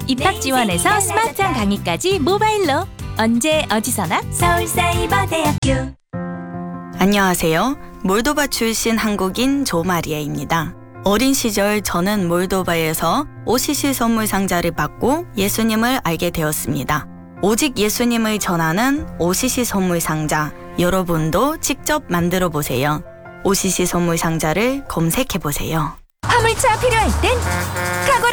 입학 지원에서 스마트한 강의까지 모바일로 언제 어디서나 서울사이버대학교. 안녕하세요. 몰도바 출신 한국인 조마리아입니다. 어린 시절 저는 몰도바에서 OCC 선물 상자를 받고 예수님을 알게 되었습니다. 오직 예수님을 전하는 OCC 선물 상자, 여러분도 직접 만들어 보세요. OCC 선물 상자를 검색해 보세요. 화물차 필요할 땐 각오를